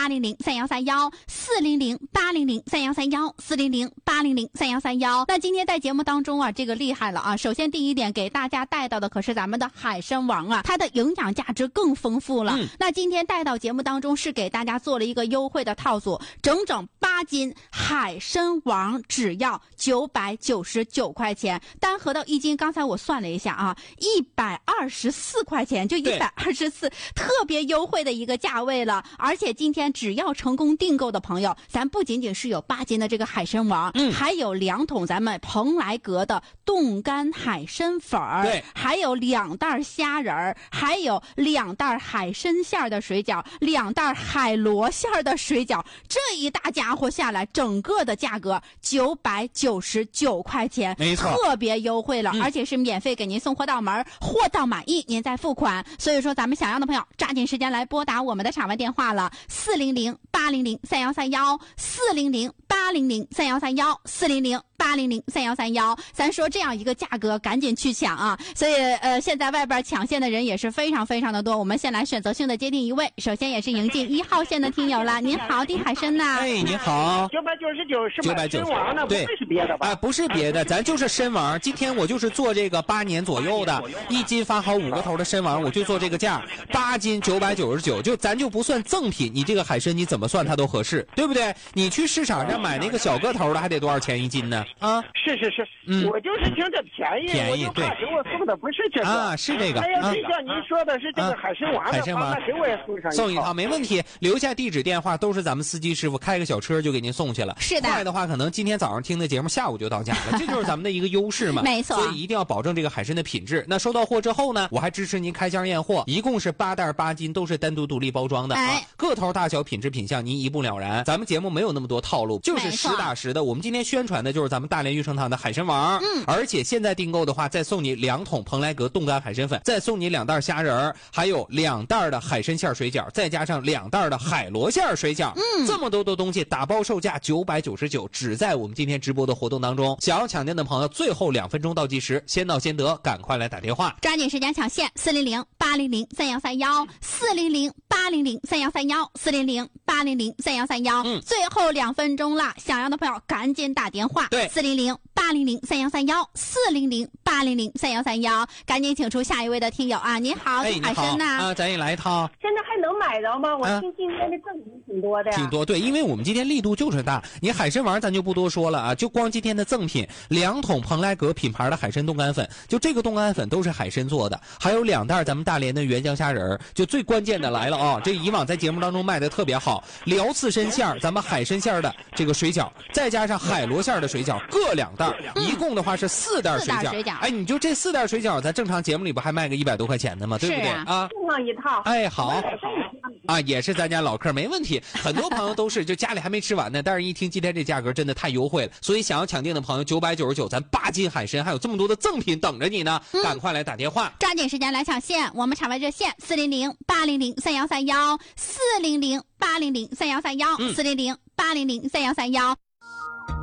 400-800-3131，400-800-3131，400-800-3131。那今天在节目当中啊，这个厉害了啊！首先第一点给大家带到的可是咱们的海参王啊，它的营养价值更丰富了。那今天带到节目当中是给大家做了一个优惠的套组，整整8斤海参王只要999块钱，单核到1斤，刚才我算了一下啊，124块钱，就124，特别优惠的一个价位了。而且今天只要成功订购的朋友，咱不仅仅是有8斤的这个海参王，还有2桶咱们蓬莱阁的冻干海参粉儿， 对， 还有2袋虾仁儿，还有2袋海参馅的水饺，2袋海螺馅的水饺，这一大家伙下来，整个的价格999块钱， 没错， 特别优惠了，而且是免费给您送货到门，货到满意您再付款。所以说咱们想要的朋友抓紧时间来拨打我们的场外电话了，400-800-3131，400-800-3131，400-800-3131。咱说这样一个价格赶紧去抢啊！所以现在外边抢线的人也是非常非常的多。我们先来选择性的接听一位，首先也是迎进1号线的听友了。您好，丁海参呐。 哎，你好。 999是吧？参王呢？ 对， 不是别的吧？ 不是别的，咱就是参王。今天我就是做这个8年左右的，1斤发好5个头的参王，我就做这个价，8斤999，就咱就不算赠品，你这个海参你怎么算它都合适，对不对？你去市场上买那个小个头的，还得多少钱1斤呢？啊， 是，我就是听着便宜，我就怕给我送的不是这个啊，是这个。 那要是像您说的是这个海参王的话，那给我也送一套， 没问题。留下地址电话，都是咱们司机师傅开个小车就给您送去了。 是的， 快的话可能今天早上听的节目，下午就到家了，这就是咱们的一个优势嘛。 没错， 所以一定要保证这个海参的品质。那收到货之后呢，我还支持您开箱验货，一共是8袋8斤，都是单独独立包装的啊，个头大小品质品相您一目了然。咱们节目没有那么多套路，就是实打实的。我们今天宣传的就是咱们大连玉成堂的海参王，而且现在订购的话，再送你2桶蓬莱阁冻干海参粉，再送你2袋虾仁儿，还有2袋的海参馅水饺，再加上2袋的海螺馅水饺，这么多的东西打包售价999，只在我们今天直播的活动当中。想要抢订的朋友，最后2分钟倒计时，先到先得，赶快来打电话， 抓紧时间抢线，400-800-3131，400-800-3131，400-800-3131，最后2分钟了，想要的朋友赶紧打电话， 对 ，400-800-3131，400-800-3131，赶紧请出下一位的听友啊！您好， 你海参呐， 啊，咱也来一套。 现在还能买着吗？我听今天的赠品挺多的呀， 挺多，对，因为我们今天力度就是大。你海参王咱就不多说了啊，就光今天的赠品2桶蓬莱阁品牌的海参冻干粉，就这个冻干粉都是海参做的，还有2袋咱们大连的原浆虾仁儿，就最关键的来了啊！这以往在节目当中卖的特别好，辽刺参馅咱们海参馅的这个水饺，再加上海螺馅的水饺，各2袋，一共的话是4袋水饺。哎，你就这4袋水饺，咱正常节目里不还卖个100多块钱呢吗？对不对啊？ 送上一套。 哎，好。啊，也是咱家老客，没问题。很多朋友都是就家里还没吃完呢，但是一听今天这价格真的太优惠了，所以想要抢订的朋友999，咱8斤海参还有这么多的赠品等着你呢，赶快来打电话， 抓紧时间来抢线。我们场外热线400-800-3131，400-800-3131，400-800-3131。